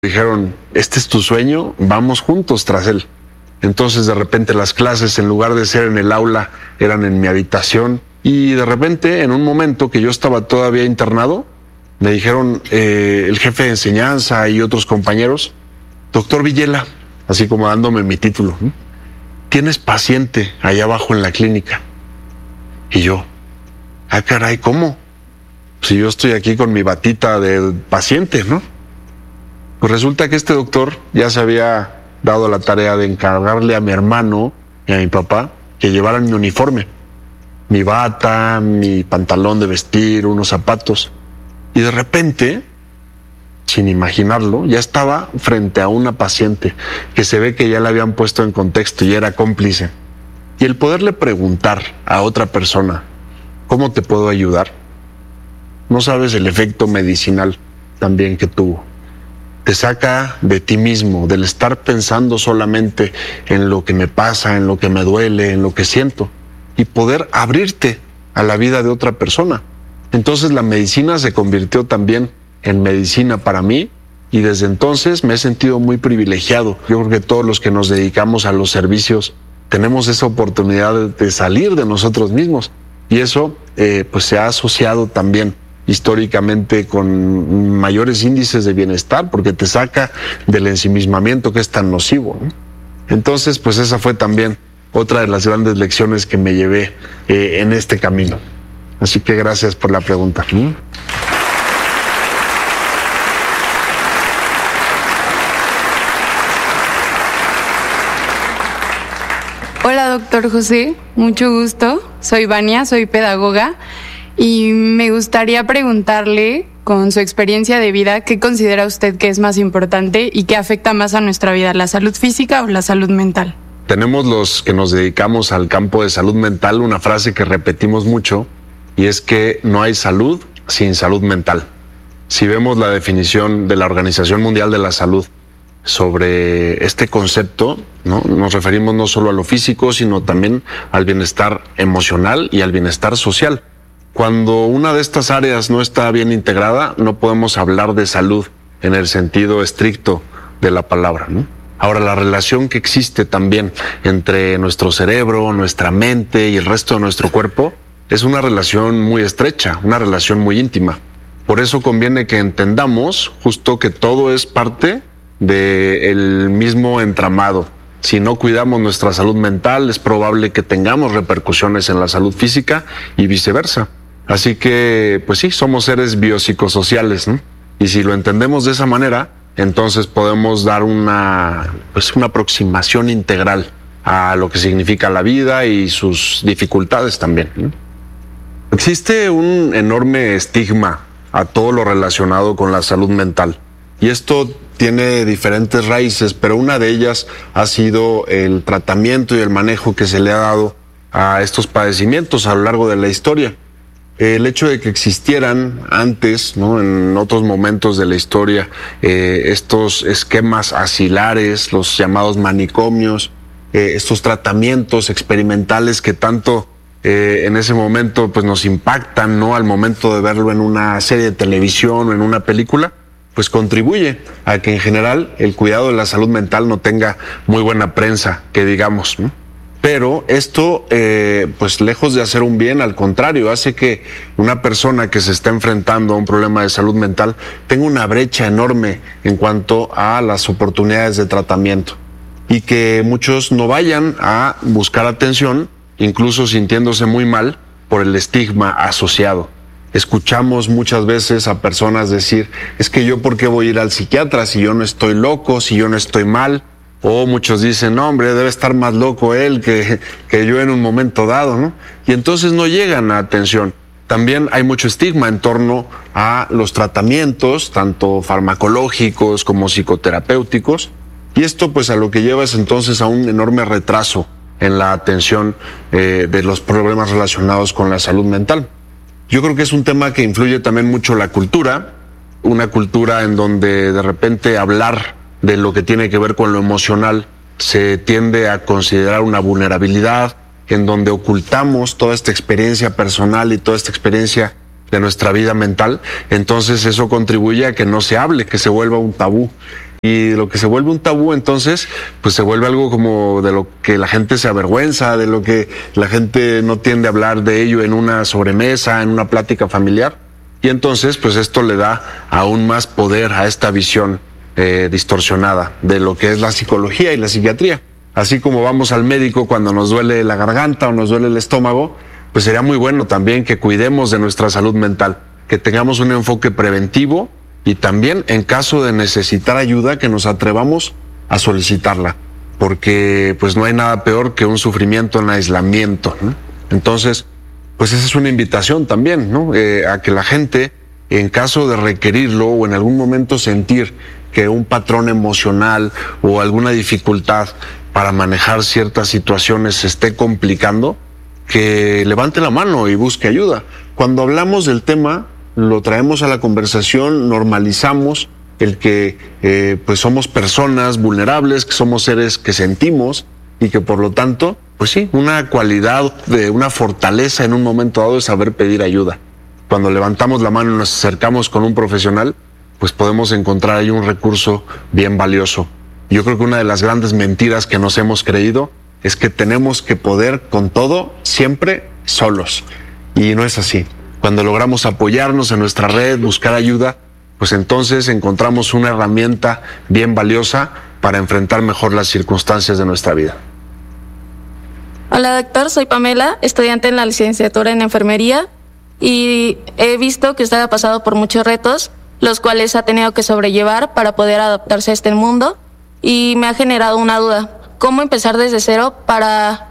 Dijeron, este es tu sueño, vamos juntos tras él. Entonces de repente las clases, en lugar de ser en el aula, eran en mi habitación. Y de repente, en un momento que yo estaba todavía internado, me dijeron el jefe de enseñanza y otros compañeros, doctor Villela, así como dándome mi título, tienes paciente allá abajo en la clínica. Y yo, caray, ¿cómo? Si yo estoy aquí con mi batita de paciente, ¿no? Pues resulta que este doctor ya se había dado la tarea de encargarle a mi hermano y a mi papá que llevaran mi uniforme, mi bata, mi pantalón de vestir, unos zapatos. Y de repente, sin imaginarlo, ya estaba frente a una paciente que se ve que ya la habían puesto en contexto y era cómplice. Y el poderle preguntar a otra persona, ¿cómo te puedo ayudar? No sabes el efecto medicinal también que tuvo. Te saca de ti mismo, del estar pensando solamente en lo que me pasa, en lo que me duele, en lo que siento, y poder abrirte a la vida de otra persona. Entonces la medicina se convirtió también en medicina para mí, y desde entonces me he sentido muy privilegiado. Yo creo que todos los que nos dedicamos a los servicios tenemos esa oportunidad de salir de nosotros mismos, y eso pues se ha asociado también históricamente con mayores índices de bienestar, porque te saca del ensimismamiento que es tan nocivo, ¿no? Entonces, pues esa fue también otra de las grandes lecciones que me llevé en este camino. Así que gracias por la pregunta. Hola, doctor José, mucho gusto. Soy Vania, soy pedagoga. Y me gustaría preguntarle, con su experiencia de vida, ¿qué considera usted que es más importante y qué afecta más a nuestra vida, la salud física o la salud mental? Tenemos los que nos dedicamos al campo de salud mental una frase que repetimos mucho, y es que no hay salud sin salud mental. Si vemos la definición de la Organización Mundial de la Salud sobre este concepto, ¿no? Nos referimos no solo a lo físico, sino también al bienestar emocional y al bienestar social. Cuando una de estas áreas no está bien integrada, no podemos hablar de salud en el sentido estricto de la palabra, ¿no? Ahora, la relación que existe también entre nuestro cerebro, nuestra mente y el resto de nuestro cuerpo es una relación muy estrecha, una relación muy íntima. Por eso conviene que entendamos justo que todo es parte del mismo entramado. Si no cuidamos nuestra salud mental, es probable que tengamos repercusiones en la salud física y viceversa. Así que, pues sí, somos seres biopsicosociales, ¿no? Y si lo entendemos de esa manera, entonces podemos dar una aproximación integral a lo que significa la vida y sus dificultades también, ¿no? Existe un enorme estigma a todo lo relacionado con la salud mental. Y esto tiene diferentes raíces, pero una de ellas ha sido el tratamiento y el manejo que se le ha dado a estos padecimientos a lo largo de la historia. El hecho de que existieran antes, ¿no?, en otros momentos de la historia, estos esquemas asilares, los llamados manicomios, estos tratamientos experimentales que tanto en ese momento pues nos impactan, ¿no?, al momento de verlo en una serie de televisión o en una película, pues contribuye a que en general el cuidado de la salud mental no tenga muy buena prensa, que digamos, ¿no? Pero esto, pues lejos de hacer un bien, al contrario, hace que una persona que se está enfrentando a un problema de salud mental tenga una brecha enorme en cuanto a las oportunidades de tratamiento, y que muchos no vayan a buscar atención, incluso sintiéndose muy mal por el estigma asociado. Escuchamos muchas veces a personas decir, es que yo ¿por qué voy a ir al psiquiatra si yo no estoy loco, si yo no estoy mal? O muchos dicen, no, hombre, debe estar más loco él que yo en un momento dado, ¿no? Y entonces no llegan a atención. También hay mucho estigma en torno a los tratamientos, tanto farmacológicos como psicoterapéuticos. Y esto pues a lo que lleva es entonces a un enorme retraso en la atención de los problemas relacionados con la salud mental. Yo creo que es un tema que influye también mucho la cultura, una cultura en donde de repente hablar de lo que tiene que ver con lo emocional se tiende a considerar una vulnerabilidad, en donde ocultamos toda esta experiencia personal y toda esta experiencia de nuestra vida mental. Entonces eso contribuye a que no se hable, que se vuelva un tabú. Y lo que se vuelve un tabú, entonces, pues se vuelve algo como de lo que la gente se avergüenza, de lo que la gente no tiende a hablar de ello en una sobremesa, en una plática familiar. Y entonces, pues esto le da aún más poder a esta visión distorsionada de lo que es la psicología y la psiquiatría. Así como vamos al médico cuando nos duele la garganta o nos duele el estómago, pues sería muy bueno también que cuidemos de nuestra salud mental, que tengamos un enfoque preventivo y también en caso de necesitar ayuda que nos atrevamos a solicitarla, porque pues no hay nada peor que un sufrimiento en aislamiento, ¿no? Entonces, pues esa es una invitación también, ¿no? A que la gente, en caso de requerirlo o en algún momento sentir que un patrón emocional o alguna dificultad para manejar ciertas situaciones se esté complicando, que levante la mano y busque ayuda. Cuando hablamos del tema, lo traemos a la conversación, normalizamos el que pues somos personas vulnerables, que somos seres que sentimos y que por lo tanto, pues sí, una cualidad, una fortaleza en un momento dado es saber pedir ayuda. Cuando levantamos la mano y nos acercamos con un profesional, pues podemos encontrar ahí un recurso bien valioso. Yo creo que una de las grandes mentiras que nos hemos creído es que tenemos que poder con todo siempre solos. Y no es así. Cuando logramos apoyarnos en nuestra red, buscar ayuda, pues entonces encontramos una herramienta bien valiosa para enfrentar mejor las circunstancias de nuestra vida. Hola doctor, soy Pamela, estudiante en la licenciatura en enfermería y he visto que usted ha pasado por muchos retos, los cuales ha tenido que sobrellevar para poder adaptarse a este mundo y me ha generado una duda. ¿Cómo empezar desde cero para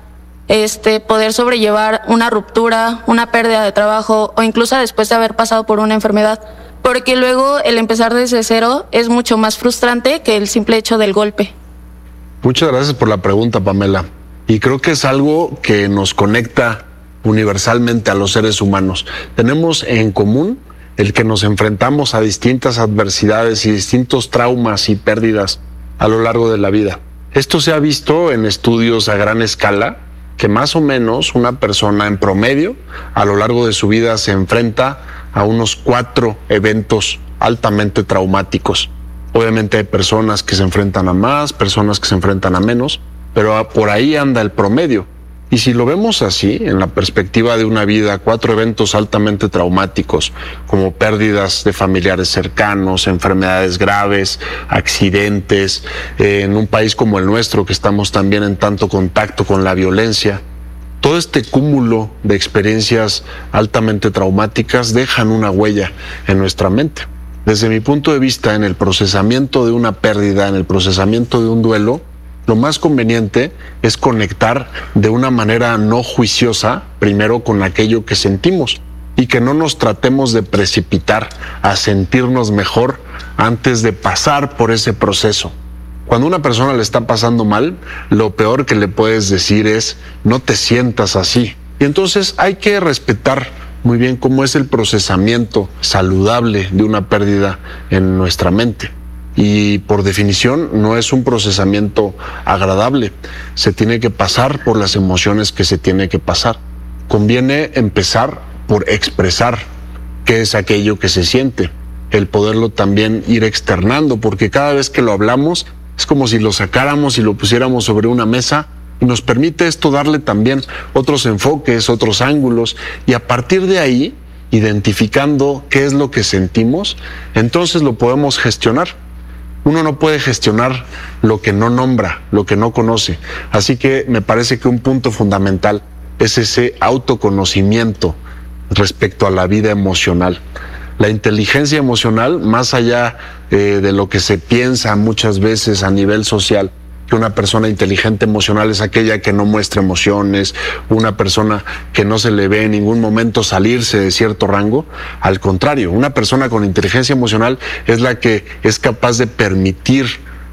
poder sobrellevar una ruptura, una pérdida de trabajo o incluso después de haber pasado por una enfermedad? Porque luego el empezar desde cero es mucho más frustrante que el simple hecho del golpe. Muchas gracias por la pregunta, Pamela. Y creo que es algo que nos conecta universalmente a los seres humanos. Tenemos en común el que nos enfrentamos a distintas adversidades y distintos traumas y pérdidas a lo largo de la vida. Esto se ha visto en estudios a gran escala, que más o menos una persona en promedio a lo largo de su vida se enfrenta a unos 4 eventos altamente traumáticos. Obviamente hay personas que se enfrentan a más, personas que se enfrentan a menos, pero por ahí anda el promedio. Y si lo vemos así, en la perspectiva de una vida, 4 eventos altamente traumáticos, como pérdidas de familiares cercanos, enfermedades graves, accidentes, en un país como el nuestro, que estamos también en tanto contacto con la violencia, todo este cúmulo de experiencias altamente traumáticas dejan una huella en nuestra mente. Desde mi punto de vista, en el procesamiento de una pérdida, en el procesamiento de un duelo, lo más conveniente es conectar de una manera no juiciosa primero con aquello que sentimos y que no nos tratemos de precipitar a sentirnos mejor antes de pasar por ese proceso. Cuando una persona le está pasando mal, lo peor que le puedes decir es no te sientas así. Y entonces hay que respetar muy bien cómo es el procesamiento saludable de una pérdida en nuestra mente. Y por definición no es un procesamiento agradable. Se tiene que pasar por las emociones que se tiene que pasar. Conviene empezar por expresar qué es aquello que se siente, el poderlo también ir externando, porque cada vez que lo hablamos es como si lo sacáramos y lo pusiéramos sobre una mesa y nos permite esto darle también otros enfoques, otros ángulos y a partir de ahí, identificando qué es lo que sentimos, entonces lo podemos gestionar. Uno no puede gestionar lo que no nombra, lo que no conoce. Así que me parece que un punto fundamental es ese autoconocimiento respecto a la vida emocional. La inteligencia emocional, más allá de lo que se piensa muchas veces a nivel social, que una persona inteligente emocional es aquella que no muestra emociones, una persona que no se le ve en ningún momento salirse de cierto rango. Al contrario, una persona con inteligencia emocional es la que es capaz de permitir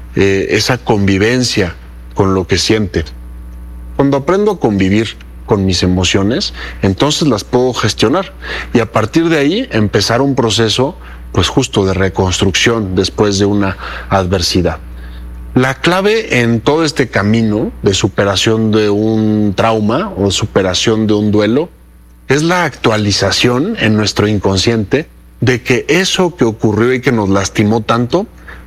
esa convivencia con lo que siente. Cuando aprendo a convivir con mis emociones, entonces las puedo gestionar y a partir de ahí empezar un proceso, pues justo de reconstrucción después de una adversidad. La clave en todo este camino de superación de un trauma o superación de un duelo es la actualización en nuestro inconsciente de que eso que ocurrió y que nos lastimó tanto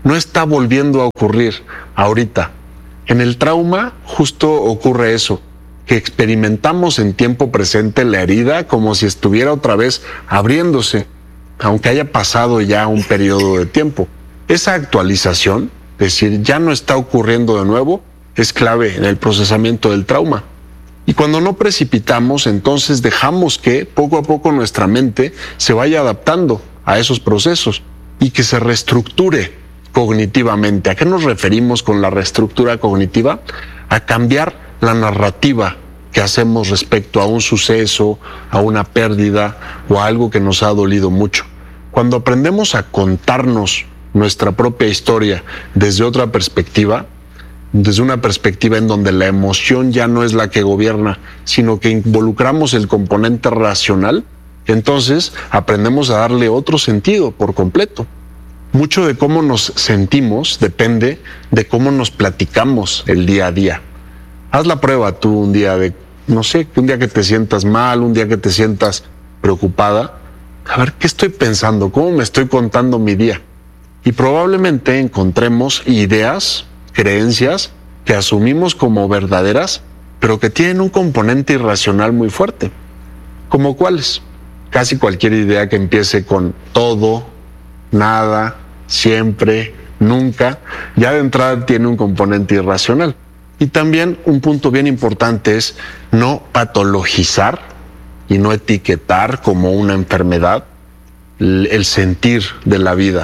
no está volviendo a ocurrir ahorita. En el trauma justo ocurre eso, que experimentamos en tiempo presente la herida como si estuviera otra vez abriéndose, aunque haya pasado ya un periodo de tiempo. Esa actualización, es decir, ya no está ocurriendo de nuevo, es clave en el procesamiento del trauma. Y cuando no precipitamos, entonces dejamos que poco a poco nuestra mente se vaya adaptando a esos procesos y que se reestructure cognitivamente. ¿A qué nos referimos con la reestructura cognitiva? A cambiar la narrativa que hacemos respecto a un suceso, a una pérdida o a algo que nos ha dolido mucho. Cuando aprendemos a contarnos nuestra propia historia desde otra perspectiva, desde una perspectiva en donde la emoción ya no es la que gobierna, sino que involucramos el componente racional, entonces aprendemos a darle otro sentido por completo. Mucho de cómo nos sentimos depende de cómo nos platicamos el día a día. Haz la prueba tú un día de, no sé, un día que te sientas mal, un día que te sientas preocupada. A ver, ¿qué estoy pensando? ¿Cómo me estoy contando mi día? Y probablemente encontremos ideas, creencias que asumimos como verdaderas, pero que tienen un componente irracional muy fuerte. ¿Como cuáles? Casi cualquier idea que empiece con todo, nada, siempre, nunca, ya de entrada tiene un componente irracional. Y también un punto bien importante es no patologizar y no etiquetar como una enfermedad el sentir de la vida.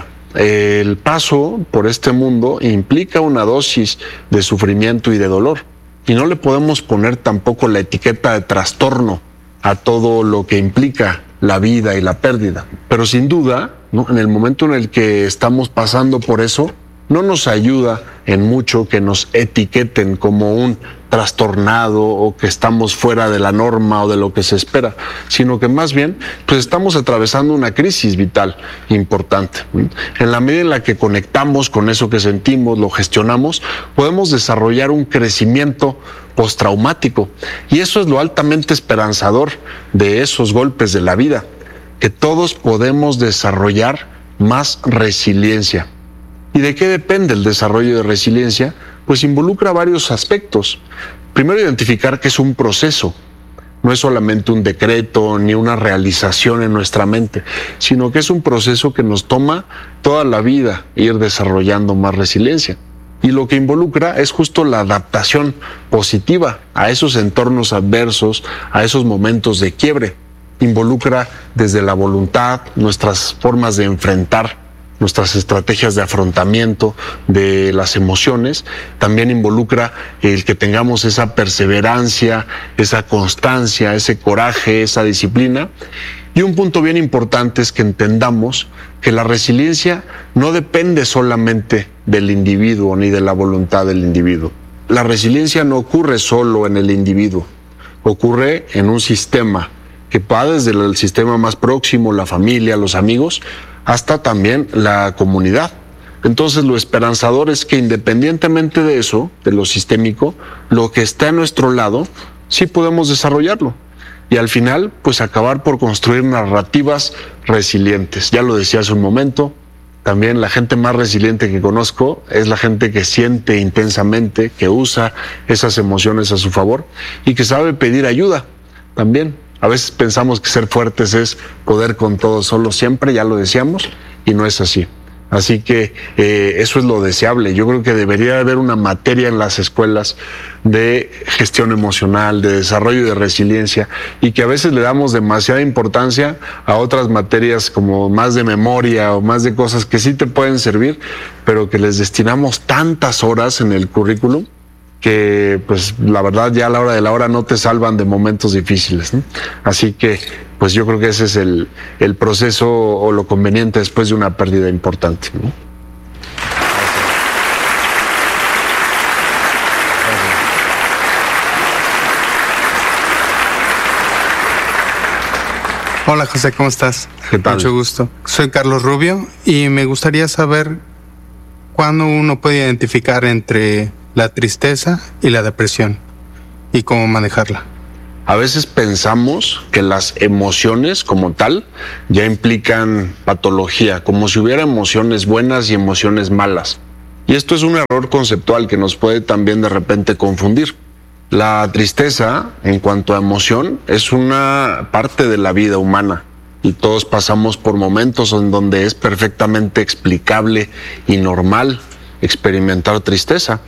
El paso por este mundo implica una dosis de sufrimiento y de dolor. Y no le podemos poner tampoco la etiqueta de trastorno a todo lo que implica la vida y la pérdida. Pero sin duda, ¿no?, en el momento en el que estamos pasando por eso, no nos ayuda en mucho que nos etiqueten como un trastornado o que estamos fuera de la norma o de lo que se espera, sino que más bien pues estamos atravesando una crisis vital importante. En la medida en la que conectamos con eso que sentimos, lo gestionamos, podemos desarrollar un crecimiento postraumático. Y eso es lo altamente esperanzador de esos golpes de la vida, que todos podemos desarrollar más resiliencia. ¿Y de qué depende el desarrollo de resiliencia? Pues involucra varios aspectos. Primero, identificar que es un proceso. No es solamente un decreto ni una realización en nuestra mente, sino que es un proceso que nos toma toda la vida ir desarrollando más resiliencia. Y lo que involucra es justo la adaptación positiva a esos entornos adversos, a esos momentos de quiebre. Involucra desde la voluntad, nuestras formas de enfrentar, nuestras estrategias de afrontamiento de las emociones. También involucra el que tengamos esa perseverancia, esa constancia, ese coraje, esa disciplina. Y un punto bien importante es que entendamos que la resiliencia no depende solamente del individuo ni de la voluntad del individuo. La resiliencia no ocurre solo en el individuo, ocurre en un sistema que va desde el sistema más próximo, la familia, los amigos, hasta también la comunidad. Entonces lo esperanzador es que independientemente de eso, de lo sistémico, lo que está a nuestro lado, sí podemos desarrollarlo. Y al final, pues acabar por construir narrativas resilientes. Ya lo decía hace un momento, también la gente más resiliente que conozco es la gente que siente intensamente, que usa esas emociones a su favor y que sabe pedir ayuda también. A veces pensamos que ser fuertes es poder con todo solo siempre, ya lo decíamos, y no es así. Así que eso es lo deseable. Yo creo que debería haber una materia en las escuelas de gestión emocional, de desarrollo de resiliencia, y que a veces le damos demasiada importancia a otras materias como más de memoria o más de cosas que sí te pueden servir, pero que les destinamos tantas horas en el currículum que pues la verdad ya a la hora de la hora no te salvan de momentos difíciles, ¿no? Así que pues yo creo que ese es el proceso o lo conveniente después de una pérdida importante, ¿no? Hola José, ¿cómo estás? ¿Qué tal? Mucho gusto. Soy Carlos Rubio y me gustaría saber cuándo uno puede identificar entre la tristeza y la depresión y cómo manejarla. A veces pensamos que las emociones como tal ya implican patología, como si hubiera emociones buenas y emociones malas. Y esto es un error conceptual que nos puede también de repente confundir. La tristeza, en cuanto a emoción, es una parte de la vida humana y todos pasamos por momentos en donde es perfectamente explicable y normal experimentar tristeza.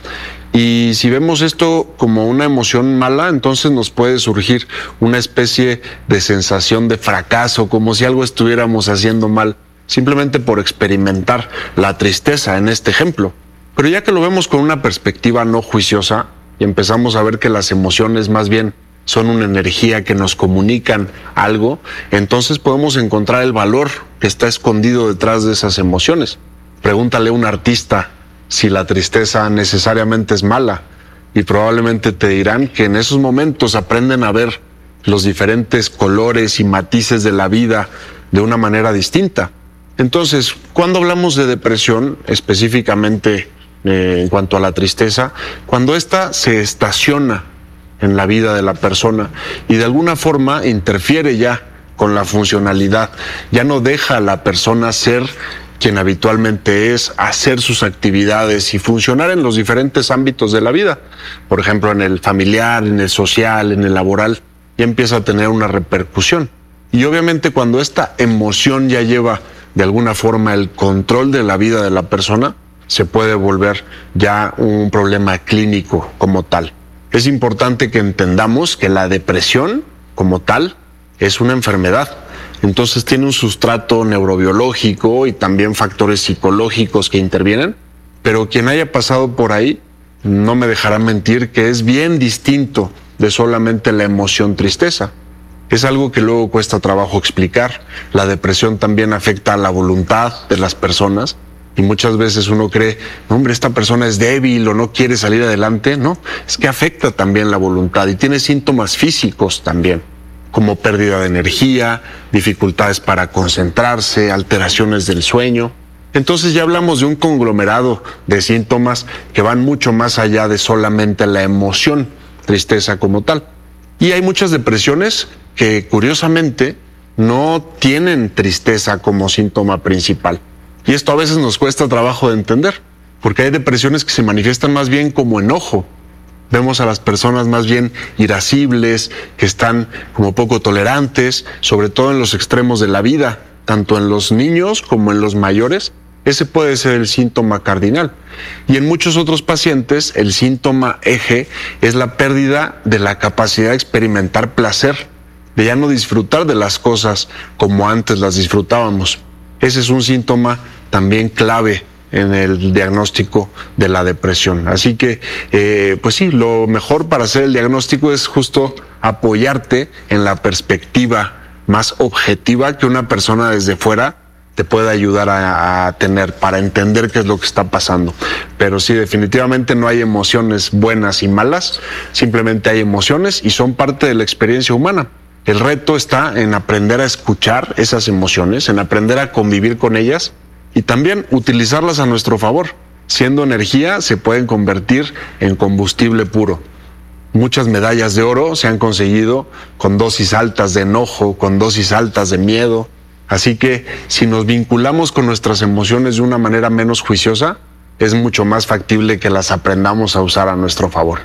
Y si vemos esto como una emoción mala, entonces nos puede surgir una especie de sensación de fracaso, como si algo estuviéramos haciendo mal, simplemente por experimentar la tristeza en este ejemplo. Pero ya que lo vemos con una perspectiva no juiciosa y empezamos a ver que las emociones más bien son una energía que nos comunican algo, entonces podemos encontrar el valor que está escondido detrás de esas emociones. Pregúntale a un artista si la tristeza necesariamente es mala y probablemente te dirán que en esos momentos aprenden a ver los diferentes colores y matices de la vida de una manera distinta. Entonces, cuando hablamos de depresión, específicamente en cuanto a la tristeza, cuando ésta se estaciona en la vida de la persona y de alguna forma interfiere ya con la funcionalidad, ya no deja a la persona ser quien habitualmente es, hacer sus actividades y funcionar en los diferentes ámbitos de la vida. Por ejemplo, en el familiar, en el social, en el laboral, ya empieza a tener una repercusión. Y obviamente cuando esta emoción ya lleva de alguna forma el control de la vida de la persona, se puede volver ya un problema clínico como tal. Es importante que entendamos que la depresión como tal es una enfermedad. Entonces tiene un sustrato neurobiológico y también factores psicológicos que intervienen, pero quien haya pasado por ahí no me dejará mentir que es bien distinto de solamente la emoción tristeza. Es algo que luego cuesta trabajo explicar. La depresión también afecta a la voluntad de las personas y muchas veces uno cree, hombre, esta persona es débil o no quiere salir adelante. No, es que afecta también la voluntad y tiene síntomas físicos también, como pérdida de energía, dificultades para concentrarse, alteraciones del sueño. Entonces ya hablamos de un conglomerado de síntomas que van mucho más allá de solamente la emoción, tristeza como tal. Y hay muchas depresiones que curiosamente no tienen tristeza como síntoma principal. Y esto a veces nos cuesta trabajo de entender, porque hay depresiones que se manifiestan más bien como enojo. Vemos a las personas más bien irascibles, que están como poco tolerantes, sobre todo en los extremos de la vida, tanto en los niños como en los mayores. Ese puede ser el síntoma cardinal. Y en muchos otros pacientes, el síntoma eje es la pérdida de la capacidad de experimentar placer, de ya no disfrutar de las cosas como antes las disfrutábamos. Ese es un síntoma también clave en el diagnóstico de la depresión. Así que, pues sí, lo mejor para hacer el diagnóstico es justo apoyarte en la perspectiva más objetiva que una persona desde fuera te puede ayudar a tener para entender qué es lo que está pasando. Pero sí, definitivamente no hay emociones buenas y malas, simplemente hay emociones y son parte de la experiencia humana. El reto está en aprender a escuchar esas emociones, en aprender a convivir con ellas y también utilizarlas a nuestro favor. Siendo energía, se pueden convertir en combustible puro. Muchas medallas de oro se han conseguido con dosis altas de enojo, con dosis altas de miedo. Así que si nos vinculamos con nuestras emociones de una manera menos juiciosa, es mucho más factible que las aprendamos a usar a nuestro favor.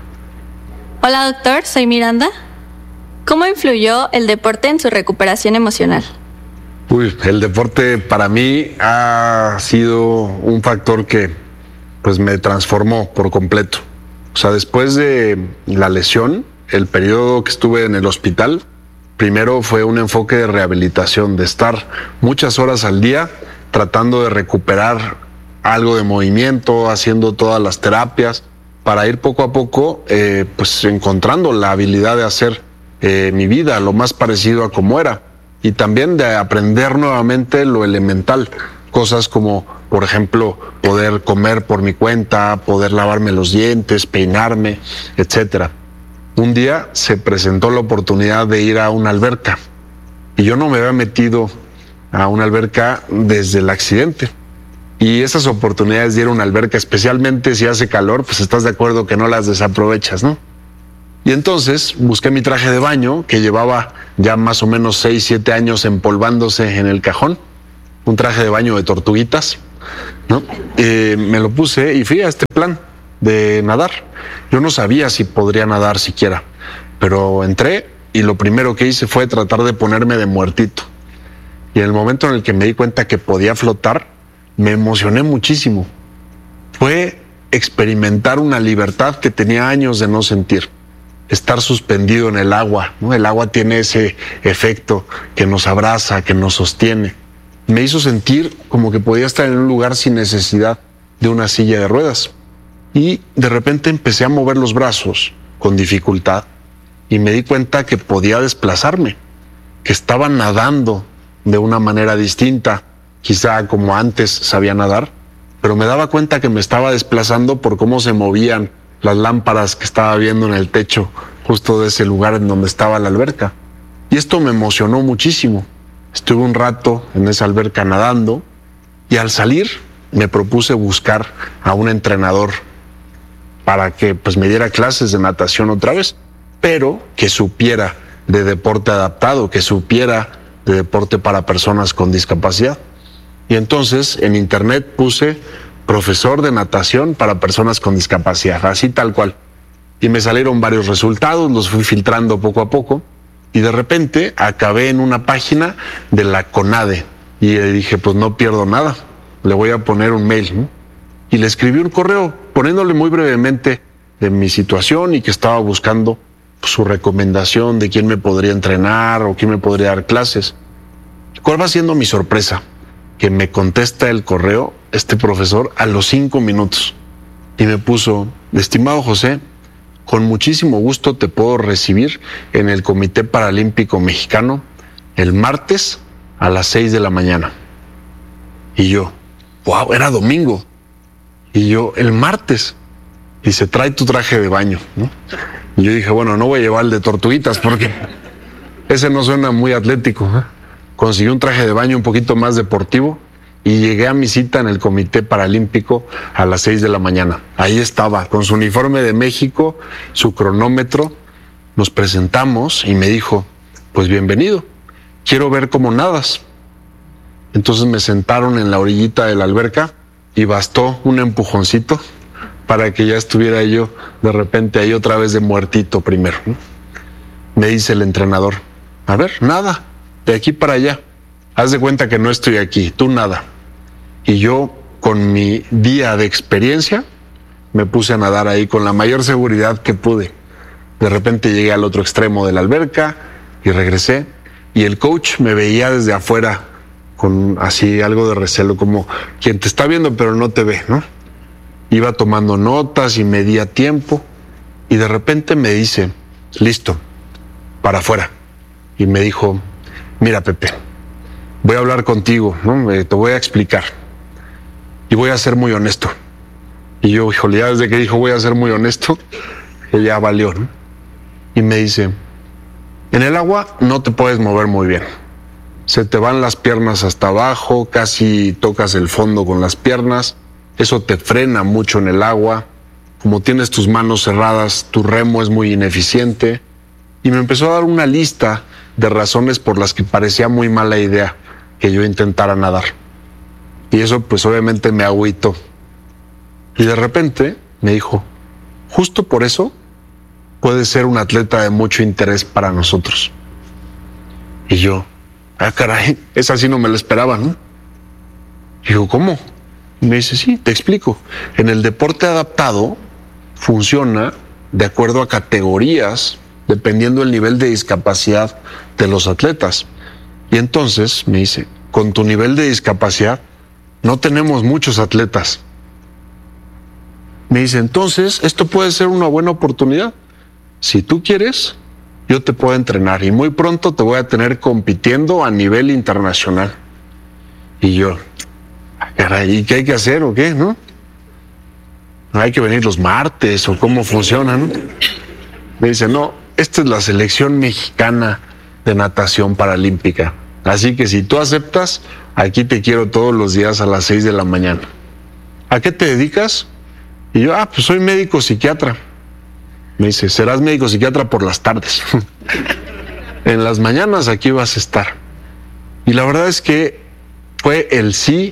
Hola doctor, soy Miranda. ¿Cómo influyó el deporte en su recuperación emocional? El deporte para mí ha sido un factor que pues me transformó por completo. O sea, después de la lesión, el periodo que estuve en el hospital, primero fue un enfoque de rehabilitación, de estar muchas horas al día tratando de recuperar algo de movimiento, haciendo todas las terapias, para ir poco a poco pues encontrando la habilidad de hacer mi vida lo más parecido a como era. Y también de aprender nuevamente lo elemental, cosas como, por ejemplo, poder comer por mi cuenta, poder lavarme los dientes, peinarme, etcétera. Un día se presentó la oportunidad de ir a una alberca y yo no me había metido a una alberca desde el accidente. Y esas oportunidades de ir a una alberca, especialmente si hace calor, pues estás de acuerdo que no las desaprovechas, ¿no? Y entonces busqué mi traje de baño, que llevaba ya más o menos 6, 7 años empolvándose en el cajón, un traje de baño de tortuguitas, ¿no? Me lo puse y fui a este plan de nadar. Yo no sabía si podría nadar siquiera, pero entré y lo primero que hice fue tratar de ponerme de muertito. Y en el momento en el que me di cuenta que podía flotar, me emocioné muchísimo. Fue experimentar una libertad que tenía años de no sentir. Estar suspendido en el agua, ¿no? El agua tiene ese efecto que nos abraza, que nos sostiene. Me hizo sentir como que podía estar en un lugar sin necesidad de una silla de ruedas. Y de repente empecé a mover los brazos con dificultad y me di cuenta que podía desplazarme, que estaba nadando de una manera distinta, quizá como antes sabía nadar, pero me daba cuenta que me estaba desplazando por cómo se movían las lámparas que estaba viendo en el techo justo de ese lugar en donde estaba la alberca. Y esto me emocionó muchísimo. Estuve un rato en esa alberca nadando y al salir me propuse buscar a un entrenador para que pues me diera clases de natación otra vez, pero que supiera de deporte adaptado, que supiera de deporte para personas con discapacidad. Y entonces en internet puse profesor de natación para personas con discapacidad, así tal cual. Y me salieron varios resultados, los fui filtrando poco a poco, y de repente acabé en una página de la CONADE. Y le dije, pues no pierdo nada, le voy a poner un mail, ¿no? Y le escribí un correo poniéndole muy brevemente de mi situación y que estaba buscando pues, su recomendación de quién me podría entrenar o quién me podría dar clases. ¿Cuál va siendo mi sorpresa? Que me contesta el correo este profesor a los 5 minutos y me puso, estimado José, con muchísimo gusto te puedo recibir en el Comité Paralímpico Mexicano el martes a las 6 de la mañana. Y yo, wow, era domingo. Y yo, el martes. Dice, trae tu traje de baño, ¿no? Y yo dije, bueno, no voy a llevar el de tortuguitas porque ese no suena muy atlético, ¿eh? Conseguí un traje de baño un poquito más deportivo y llegué a mi cita en el Comité Paralímpico a las 6 de la mañana. Ahí estaba, con su uniforme de México, su cronómetro. Nos presentamos y me dijo, pues bienvenido, quiero ver cómo nadas. Entonces me sentaron en la orillita de la alberca y bastó un empujoncito para que ya estuviera yo de repente ahí otra vez de muertito primero, ¿no? Me dice el entrenador, a ver, nada, de aquí para allá. Haz de cuenta que no estoy aquí, tú nada. Y yo, con mi día de experiencia, me puse a nadar ahí con la mayor seguridad que pude. De repente llegué al otro extremo de la alberca y regresé. Y el coach me veía desde afuera con así algo de recelo, como quien te está viendo pero no te ve, ¿no? Iba tomando notas y medía tiempo. Y de repente me dice, listo, para afuera. Y me dijo, mira Pepe, voy a hablar contigo, ¿no? Te voy a explicar. Y voy a ser muy honesto. Y yo, híjole, ya desde que dijo voy a ser muy honesto, que ya valió, ¿no? Y me dice, en el agua no te puedes mover muy bien. Se te van las piernas hasta abajo, casi tocas el fondo con las piernas. Eso te frena mucho en el agua. Como tienes tus manos cerradas, tu remo es muy ineficiente. Y me empezó a dar una lista de razones por las que parecía muy mala idea que yo intentara nadar. Y eso pues obviamente me agüitó. Y de repente me dijo, justo por eso puedes ser un atleta de mucho interés para nosotros. Y yo, ah caray, esa sí no me la esperaba, ¿no? Y digo, ¿cómo? Y me dice, sí, te explico. En el deporte adaptado funciona de acuerdo a categorías, dependiendo del nivel de discapacidad de los atletas. Y entonces me dice, con tu nivel de discapacidad no tenemos muchos atletas. Me dice, entonces esto puede ser una buena oportunidad. Si tú quieres, yo te puedo entrenar y muy pronto te voy a tener compitiendo a nivel internacional. Y yo, caray, ¿y qué hay que hacer o qué, no? ¿Hay que venir los martes o cómo funciona, no? Me dice, no, esta es la selección mexicana de natación paralímpica. Así que si tú aceptas, aquí te quiero todos los días a las 6 de la mañana. ¿A qué te dedicas? Y yo, pues soy médico psiquiatra. Me dice, serás médico psiquiatra por las tardes. En las mañanas aquí vas a estar. Y la verdad es que fue el sí,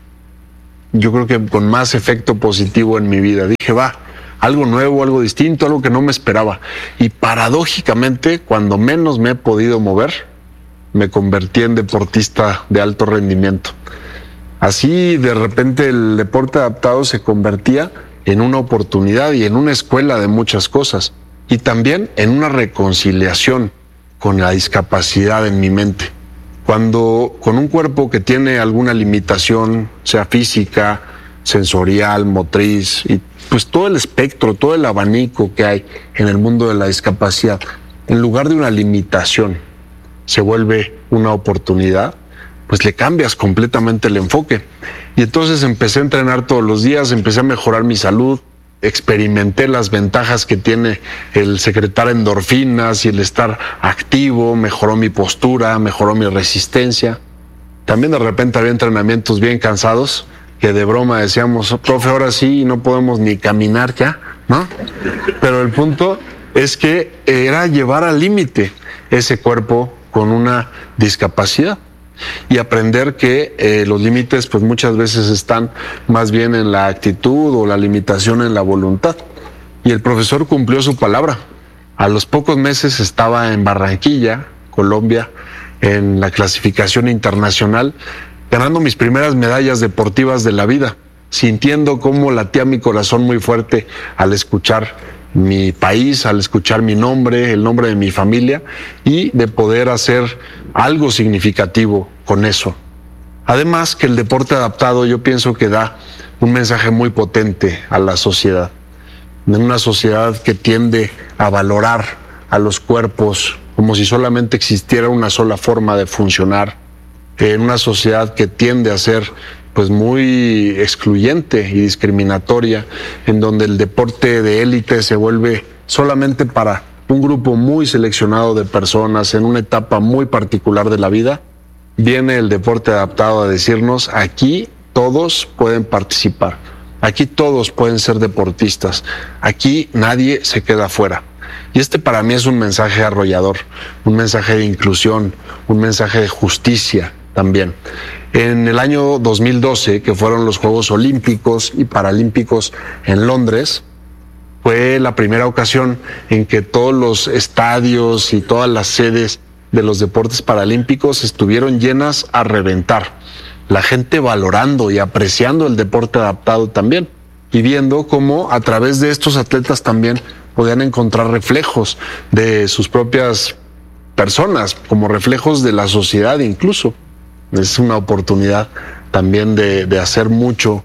yo creo que con más efecto positivo en mi vida. Dije, va, algo nuevo, algo distinto, algo que no me esperaba. Y paradójicamente, cuando menos me he podido mover, me convertí en deportista de alto rendimiento. Así, de repente, el deporte adaptado se convertía en una oportunidad y en una escuela de muchas cosas. Y también en una reconciliación con la discapacidad en mi mente. Cuando con un cuerpo que tiene alguna limitación, sea física, sensorial, motriz, y pues todo el espectro, todo el abanico que hay en el mundo de la discapacidad, en lugar de una limitación, se vuelve una oportunidad, pues le cambias completamente el enfoque. Y entonces empecé a entrenar todos los días, empecé a mejorar mi salud, experimenté las ventajas que tiene el secretar endorfinas y el estar activo, mejoró mi postura, mejoró mi resistencia. También de repente había entrenamientos bien cansados, que de broma decíamos, profe, ahora sí no podemos ni caminar ya, ¿no? Pero el punto es que era llevar al límite ese cuerpo con una discapacidad y aprender que los límites pues muchas veces están más bien en la actitud o la limitación en la voluntad. Y el profesor cumplió su palabra. A los pocos meses estaba en Barranquilla, Colombia, en la clasificación internacional, ganando mis primeras medallas deportivas de la vida, sintiendo cómo latía mi corazón muy fuerte al escuchar mi país, al escuchar mi nombre, el nombre de mi familia, y de poder hacer algo significativo con eso. Además que el deporte adaptado yo pienso que da un mensaje muy potente a la sociedad. En una sociedad que tiende a valorar a los cuerpos como si solamente existiera una sola forma de funcionar, en una sociedad que tiende a ser pues muy excluyente y discriminatoria, en donde el deporte de élite se vuelve solamente para un grupo muy seleccionado de personas en una etapa muy particular de la vida, viene el deporte adaptado a decirnos, aquí todos pueden participar, aquí todos pueden ser deportistas, aquí nadie se queda fuera. Y este para mí es un mensaje arrollador, un mensaje de inclusión, un mensaje de justicia también. En el año 2012, que fueron los Juegos Olímpicos y Paralímpicos en Londres, fue la primera ocasión en que todos los estadios y todas las sedes de los deportes paralímpicos estuvieron llenas a reventar. La gente valorando y apreciando el deporte adaptado también, y viendo cómo a través de estos atletas también podían encontrar reflejos de sus propias personas, como reflejos de la sociedad incluso. Es una oportunidad también de hacer mucho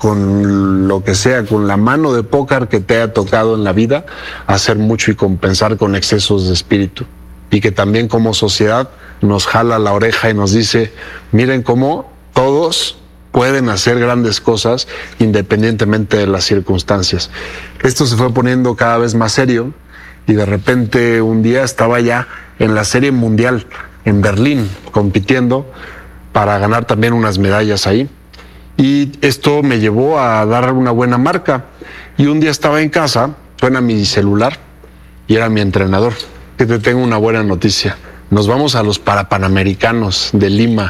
con lo que sea, con la mano de póker que te haya tocado en la vida, hacer mucho y compensar con excesos de espíritu. Y que también como sociedad nos jala la oreja y nos dice, miren cómo todos pueden hacer grandes cosas independientemente de las circunstancias. Esto se fue poniendo cada vez más serio y de repente un día estaba ya en la Serie Mundial en Berlín compitiendo para ganar también unas medallas ahí. Y esto me llevó a dar una buena marca. Y un día estaba en casa, suena mi celular y era mi entrenador. Que te tengo una buena noticia. Nos vamos a los Parapanamericanos de Lima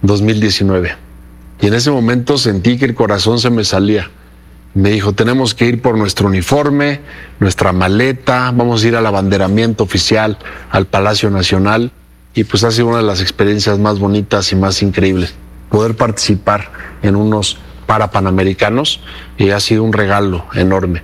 2019. Y en ese momento sentí que el corazón se me salía. Me dijo, tenemos que ir por nuestro uniforme, nuestra maleta, vamos a ir al abanderamiento oficial, al Palacio Nacional. Y pues ha sido una de las experiencias más bonitas y más increíbles. Poder participar en unos Parapanamericanos y ha sido un regalo enorme.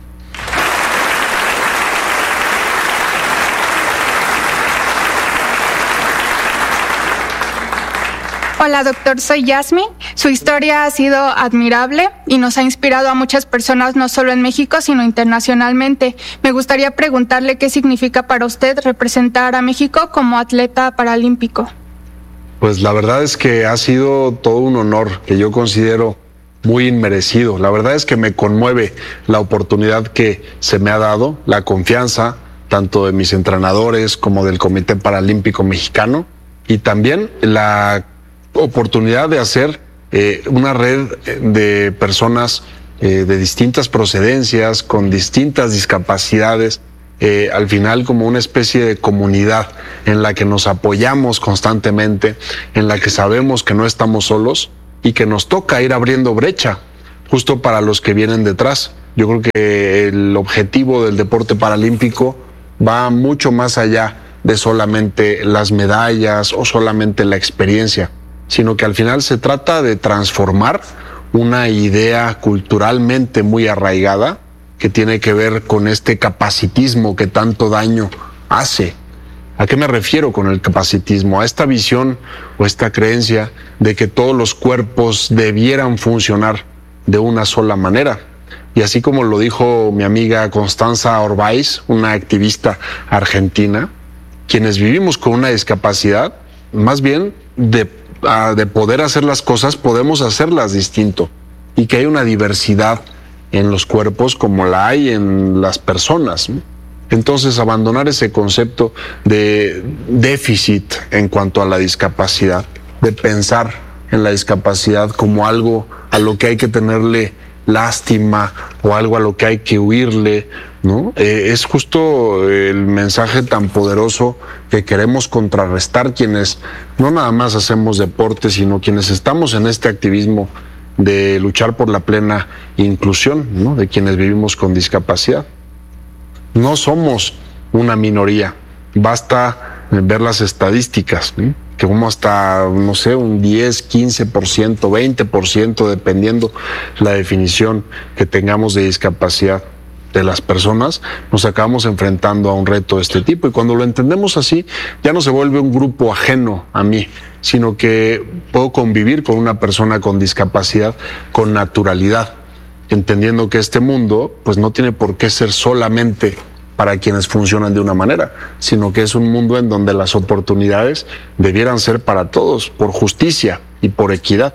Hola doctor, soy Yasmin. Su historia ha sido admirable y nos ha inspirado a muchas personas no solo en México sino internacionalmente. Me gustaría preguntarle qué significa para usted representar a México como atleta paralímpico. Pues la verdad es que ha sido todo un honor que yo considero muy inmerecido. La verdad es que me conmueve la oportunidad que se me ha dado, la confianza tanto de mis entrenadores como del Comité Paralímpico Mexicano y también la oportunidad de hacer una red de personas de distintas procedencias, con distintas discapacidades, al final como una especie de comunidad en la que nos apoyamos constantemente, en la que sabemos que no estamos solos y que nos toca ir abriendo brecha justo para los que vienen detrás. Yo creo que el objetivo del deporte paralímpico va mucho más allá de solamente las medallas o solamente la experiencia, sino que al final se trata de transformar una idea culturalmente muy arraigada que tiene que ver con este capacitismo que tanto daño hace. ¿A qué me refiero con el capacitismo? A esta visión o esta creencia de que todos los cuerpos debieran funcionar de una sola manera. Y así como lo dijo mi amiga Constanza Orbaiz, una activista argentina, quienes vivimos con una discapacidad, más bien de poder hacer las cosas, podemos hacerlas distinto. Y que hay una diversidad en los cuerpos como la hay en las personas. Entonces, abandonar ese concepto de déficit en cuanto a la discapacidad, de pensar en la discapacidad como algo a lo que hay que tenerle lástima o algo a lo que hay que huirle, ¿no? Es justo el mensaje tan poderoso que queremos contrarrestar quienes no nada más hacemos deporte, sino quienes estamos en este activismo de luchar por la plena inclusión, ¿no? De quienes vivimos con discapacidad. No somos una minoría, basta ver las estadísticas, ¿no? Que como hasta, no sé, un 10, 15%, 20%, dependiendo la definición que tengamos de discapacidad de las personas, nos acabamos enfrentando a un reto de este tipo. Y cuando lo entendemos así, ya no se vuelve un grupo ajeno a mí, sino que puedo convivir con una persona con discapacidad con naturalidad, entendiendo que este mundo pues no tiene por qué ser solamente para quienes funcionan de una manera, sino que es un mundo en donde las oportunidades debieran ser para todos, por justicia y por equidad.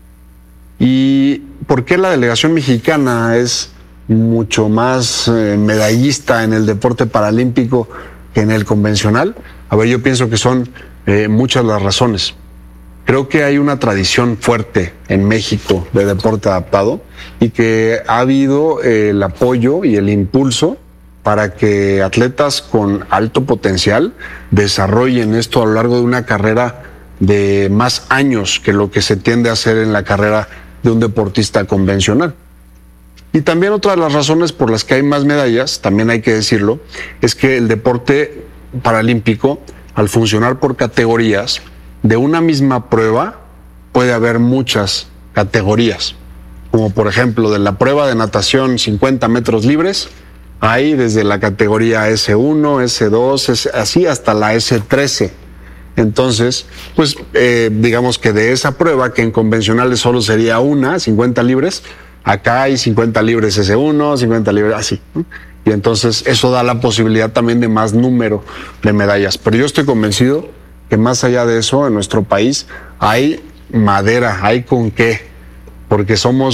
¿Y por qué la delegación mexicana es mucho más medallista en el deporte paralímpico que en el convencional? A ver, yo pienso que son muchas las razones. Creo que hay una tradición fuerte en México de deporte adaptado y que ha habido el apoyo y el impulso para que atletas con alto potencial desarrollen esto a lo largo de una carrera de más años que lo que se tiende a hacer en la carrera de un deportista convencional. Y también otra de las razones por las que hay más medallas, también hay que decirlo, es que el deporte paralímpico, al funcionar por categorías, de una misma prueba puede haber muchas categorías. Como por ejemplo, de la prueba de natación 50 metros libres, hay desde la categoría S1, S2, así hasta la S13. Entonces, pues digamos que de esa prueba, que en convencionales solo sería una, 50 libres, acá hay 50 libres S1, 50 libres así, ¿no? Y entonces eso da la posibilidad también de más número de medallas. Pero yo estoy convencido que más allá de eso, en nuestro país hay madera, hay con qué, porque somos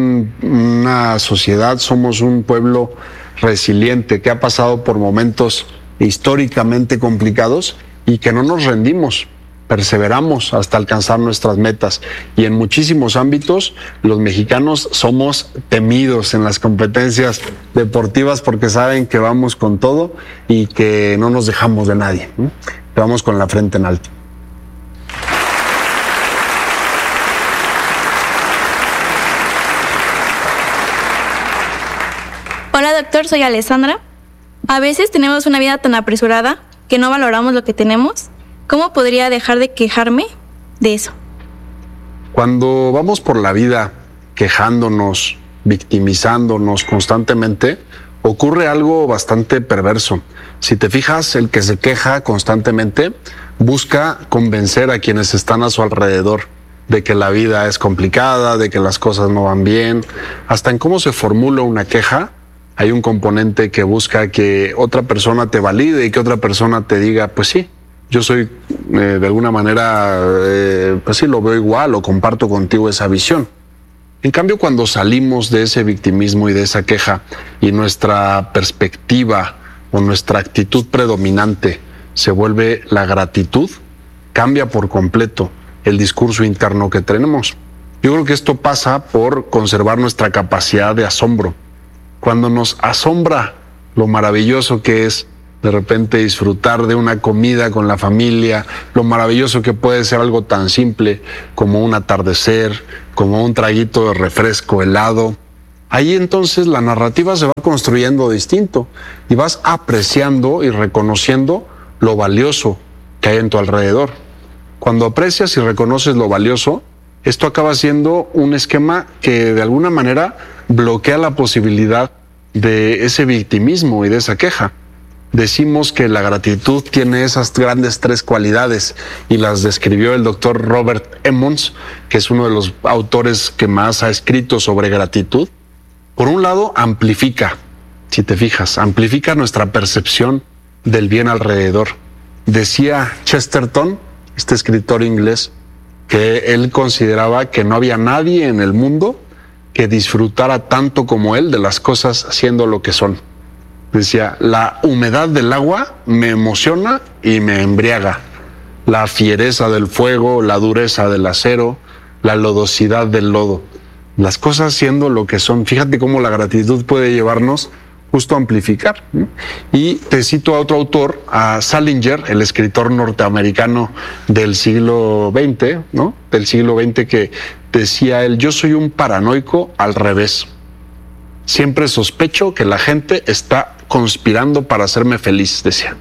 una sociedad, somos un pueblo resiliente que ha pasado por momentos históricamente complicados y que no nos rendimos, perseveramos hasta alcanzar nuestras metas. Y en muchísimos ámbitos los mexicanos somos temidos en las competencias deportivas porque saben que vamos con todo y que no nos dejamos de nadie, ¿no? Que vamos con la frente en alto. Hola doctor, soy Alessandra. A veces tenemos una vida tan apresurada que no valoramos lo que tenemos. ¿Cómo podría dejar de quejarme de eso? Cuando vamos por la vida quejándonos, victimizándonos constantemente, ocurre algo bastante perverso. Si te fijas, el que se queja constantemente busca convencer a quienes están a su alrededor de que la vida es complicada, de que las cosas no van bien. Hasta en cómo se formula una queja, hay un componente que busca que otra persona te valide y que otra persona te diga, pues sí, yo soy de alguna manera, pues sí, lo veo igual o comparto contigo esa visión. En cambio, cuando salimos de ese victimismo y de esa queja y nuestra perspectiva o nuestra actitud predominante se vuelve la gratitud, cambia por completo el discurso interno que tenemos. Yo creo que esto pasa por conservar nuestra capacidad de asombro. Cuando nos asombra lo maravilloso que es de repente disfrutar de una comida con la familia, lo maravilloso que puede ser algo tan simple como un atardecer, como un traguito de refresco helado. Ahí entonces la narrativa se va construyendo distinto y vas apreciando y reconociendo lo valioso que hay en tu alrededor. Cuando aprecias y reconoces lo valioso, esto acaba siendo un esquema que de alguna manera bloquea la posibilidad de ese victimismo y de esa queja. Decimos que la gratitud tiene esas grandes 3 cualidades y las describió el doctor Robert Emmons, que es uno de los autores que más ha escrito sobre gratitud. Por un lado, amplifica, si te fijas, amplifica nuestra percepción del bien alrededor. Decía Chesterton, este escritor inglés, que él consideraba que no había nadie en el mundo que disfrutara tanto como él de las cosas siendo lo que son. Decía, la humedad del agua me emociona y me embriaga. La fiereza del fuego, la dureza del acero, la lodosidad del lodo. Las cosas siendo lo que son. Fíjate cómo la gratitud puede llevarnos justo a amplificar, ¿no? Y te cito a otro autor, a Salinger, el escritor norteamericano del siglo XX, ¿no? Del siglo XX, que decía él, yo soy un paranoico al revés. Siempre sospecho que la gente está conspirando para hacerme feliz, decía.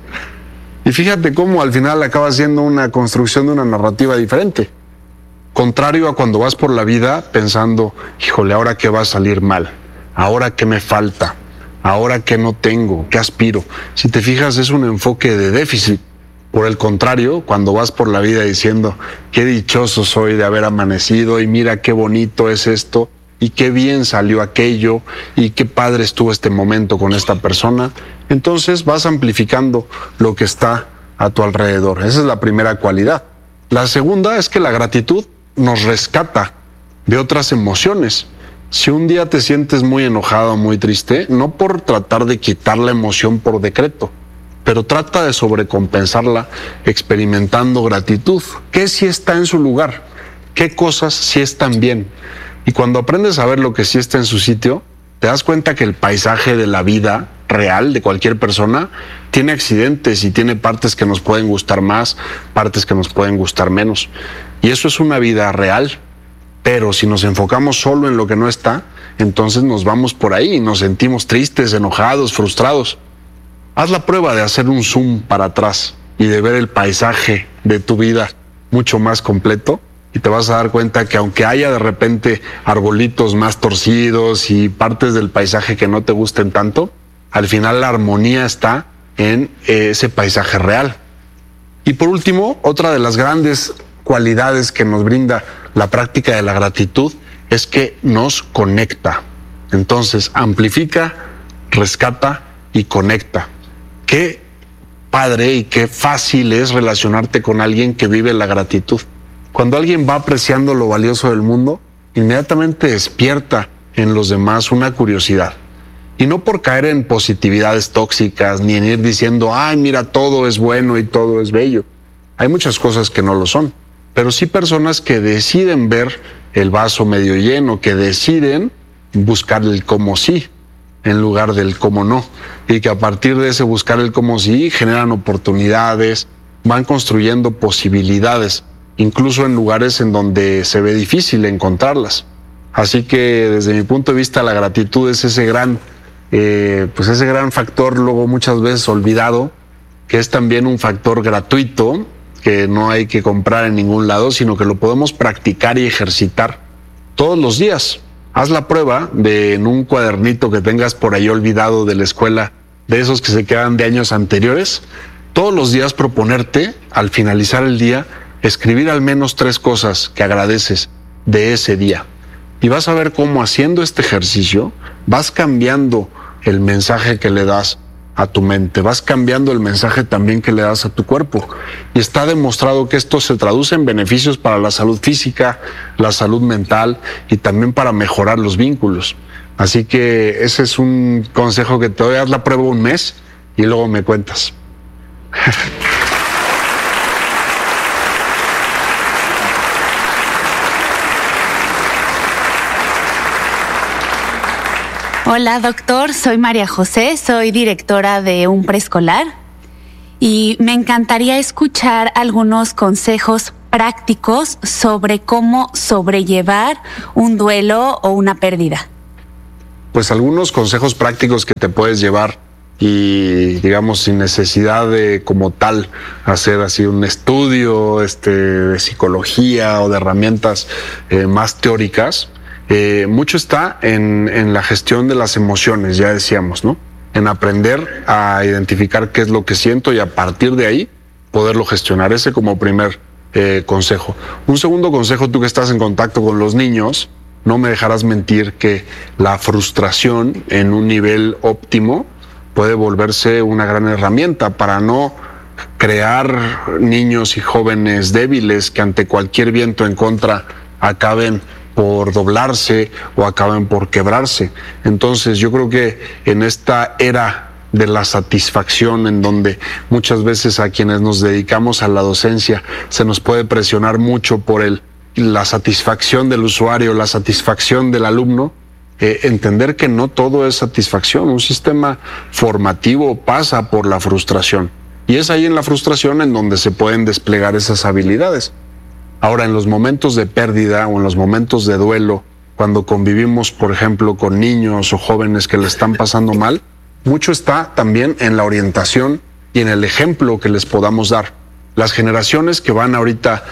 Y fíjate cómo al final acaba siendo una construcción de una narrativa diferente. Contrario a cuando vas por la vida pensando, híjole, ¿ahora qué va a salir mal? ¿Ahora qué me falta? ¿Ahora qué no tengo? ¿Qué aspiro? Si te fijas, es un enfoque de déficit. Por el contrario, cuando vas por la vida diciendo, qué dichoso soy de haber amanecido y mira qué bonito es esto, y qué bien salió aquello, y qué padre estuvo este momento con esta persona, entonces vas amplificando lo que está a tu alrededor. Esa es la primera cualidad. La segunda es que la gratitud nos rescata de otras emociones. Si un día te sientes muy enojado, muy triste, no por tratar de quitar la emoción por decreto, pero trata de sobrecompensarla experimentando gratitud. ¿Qué sí está en su lugar? ¿Qué cosas sí están bien? Y cuando aprendes a ver lo que sí está en su sitio, te das cuenta que el paisaje de la vida real de cualquier persona tiene accidentes y tiene partes que nos pueden gustar más, partes que nos pueden gustar menos. Y eso es una vida real. Pero si nos enfocamos solo en lo que no está, entonces nos vamos por ahí y nos sentimos tristes, enojados, frustrados. Haz la prueba de hacer un zoom para atrás y de ver el paisaje de tu vida mucho más completo y te vas a dar cuenta que aunque haya de repente arbolitos más torcidos y partes del paisaje que no te gusten tanto, al final la armonía está en ese paisaje real. Y por último, otra de las grandes cualidades que nos brinda la práctica de la gratitud es que nos conecta. Entonces, amplifica, rescata y conecta. Qué padre y qué fácil es relacionarte con alguien que vive la gratitud. Cuando alguien va apreciando lo valioso del mundo, inmediatamente despierta en los demás una curiosidad. Y no por caer en positividades tóxicas, ni en ir diciendo, ay, mira, todo es bueno y todo es bello. Hay muchas cosas que no lo son, pero sí personas que deciden ver el vaso medio lleno, que deciden buscar el cómo sí en lugar del cómo no, y que a partir de ese buscar el cómo sí generan oportunidades, van construyendo posibilidades, incluso en lugares en donde se ve difícil encontrarlas. Así que desde mi punto de vista la gratitud es ese gran factor luego muchas veces olvidado, que es también un factor gratuito que no hay que comprar en ningún lado, sino que lo podemos practicar y ejercitar todos los días. Haz la prueba de en un cuadernito que tengas por ahí olvidado de la escuela, de esos que se quedan de años anteriores, todos los días proponerte, al finalizar el día, escribir al menos 3 cosas que agradeces de ese día. Y vas a ver cómo haciendo este ejercicio vas cambiando el mensaje que le das a tu mente, vas cambiando el mensaje también que le das a tu cuerpo. Y está demostrado que esto se traduce en beneficios para la salud física, la salud mental y también para mejorar los vínculos. Así que ese es un consejo que te doy, haz la prueba un mes y luego me cuentas. Hola, doctor. Soy María José, soy directora de un preescolar y me encantaría escuchar algunos consejos prácticos sobre cómo sobrellevar un duelo o una pérdida. Pues algunos consejos prácticos que te puedes llevar y, digamos, sin necesidad de como tal hacer así un estudio de psicología o de herramientas más teóricas. Mucho está en la gestión de las emociones, ya decíamos, ¿no? En aprender a identificar qué es lo que siento y a partir de ahí poderlo gestionar. Ese como primer consejo. Un segundo consejo, tú que estás en contacto con los niños, no me dejarás mentir que la frustración en un nivel óptimo puede volverse una gran herramienta para no crear niños y jóvenes débiles que ante cualquier viento en contra acaben por doblarse o acaben por quebrarse. Entonces yo creo que en esta era de la satisfacción, en donde muchas veces a quienes nos dedicamos a la docencia se nos puede presionar mucho por la satisfacción del usuario, la satisfacción del alumno, entender que no todo es satisfacción. Un sistema formativo pasa por la frustración y es ahí en la frustración en donde se pueden desplegar esas habilidades. Ahora, en los momentos de pérdida o en los momentos de duelo, cuando convivimos, por ejemplo, con niños o jóvenes que le están pasando mal, mucho está también en la orientación y en el ejemplo que les podamos dar. Las generaciones que van ahorita,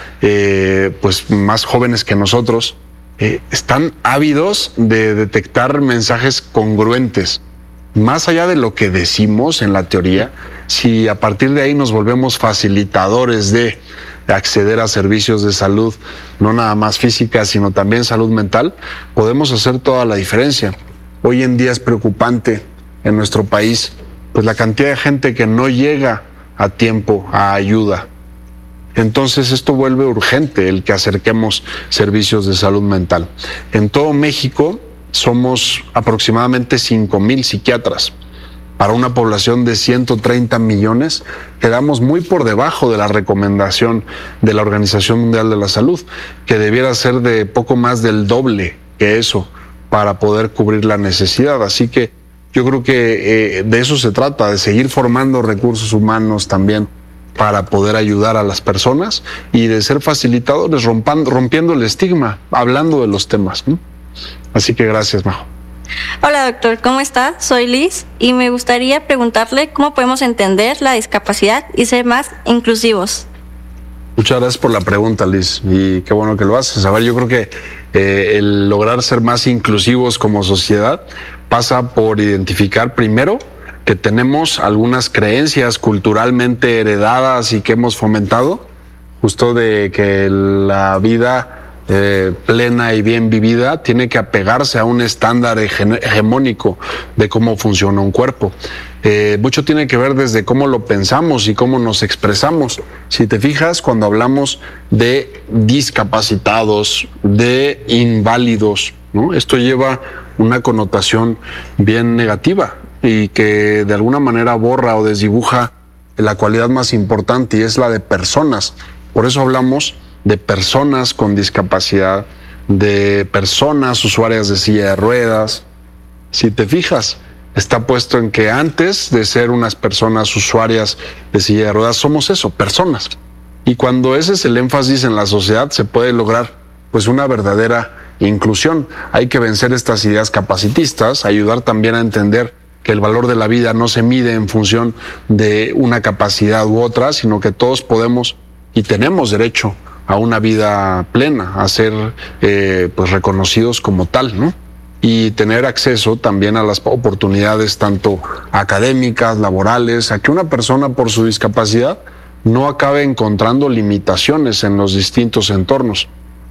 pues más jóvenes que nosotros, están ávidos de detectar mensajes congruentes. Más allá de lo que decimos en la teoría, si a partir de ahí nos volvemos facilitadores de acceder a servicios de salud, no nada más física, sino también salud mental, podemos hacer toda la diferencia. Hoy en día es preocupante en nuestro país, pues la cantidad de gente que no llega a tiempo a ayuda. Entonces esto vuelve urgente el que acerquemos servicios de salud mental. En todo México somos aproximadamente 5,000 psiquiatras. Para una población de 130 millones, quedamos muy por debajo de la recomendación de la Organización Mundial de la Salud, que debiera ser de poco más del doble que eso para poder cubrir la necesidad. Así que yo creo que de eso se trata, de seguir formando recursos humanos también para poder ayudar a las personas y de ser facilitadores, rompiendo el estigma, hablando de los temas, ¿no? Así que gracias, Majo. Hola doctor, ¿cómo está? Soy Liz y me gustaría preguntarle cómo podemos entender la discapacidad y ser más inclusivos. Muchas gracias por la pregunta, Liz, y qué bueno que lo haces. A ver, yo creo que el lograr ser más inclusivos como sociedad pasa por identificar primero que tenemos algunas creencias culturalmente heredadas y que hemos fomentado, justo de que la vida plena y bien vivida tiene que apegarse a un estándar hegemónico de cómo funciona un cuerpo. Mucho tiene que ver desde cómo lo pensamos y cómo nos expresamos. Si te fijas, cuando hablamos de discapacitados, de inválidos, ¿no? Esto lleva una connotación bien negativa y que de alguna manera borra o desdibuja la cualidad más importante, y es la de personas. Por eso hablamos de personas con discapacidad, de personas usuarias de silla de ruedas. Si te fijas, está puesto en que antes de ser unas personas usuarias de silla de ruedas, somos eso, personas. Y cuando ese es el énfasis en la sociedad, se puede lograr pues una verdadera inclusión. Hay que vencer estas ideas capacitistas, ayudar también a entender que el valor de la vida no se mide en función de una capacidad u otra, sino que todos podemos y tenemos derecho a una vida plena, a ser pues reconocidos como tal, ¿no? Y tener acceso también a las oportunidades tanto académicas, laborales, a que una persona por su discapacidad no acabe encontrando limitaciones en los distintos entornos.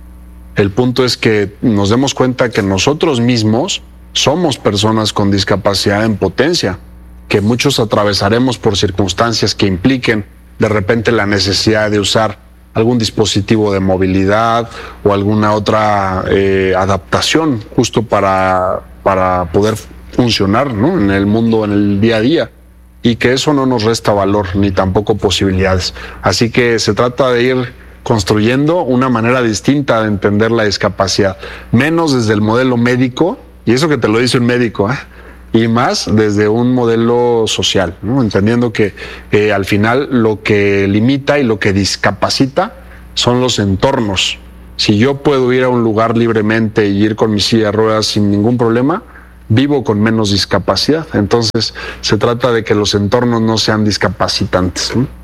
El punto es que nos demos cuenta que nosotros mismos somos personas con discapacidad en potencia, que muchos atravesaremos por circunstancias que impliquen de repente la necesidad de usar algún dispositivo de movilidad o alguna otra adaptación justo para poder funcionar, ¿no? En el mundo, en el día a día, y que eso no nos resta valor ni tampoco posibilidades. Así que se trata de ir construyendo una manera distinta de entender la discapacidad, menos desde el modelo médico y eso que te lo dice un médico, y más desde un modelo social, ¿no? Entendiendo que al final lo que limita y lo que discapacita son los entornos. Si yo puedo ir a un lugar libremente y ir con mi silla de ruedas sin ningún problema, vivo con menos discapacidad. Entonces se trata de que los entornos no sean discapacitantes, ¿no?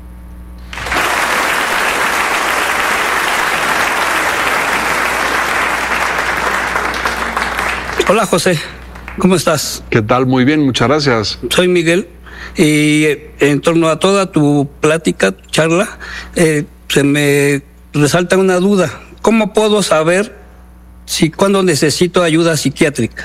Hola José, ¿cómo estás? ¿Qué tal? Muy bien, muchas gracias. Soy Miguel y en torno a toda tu plática, tu charla, se me resalta una duda. ¿Cómo puedo saber cuándo necesito ayuda psiquiátrica?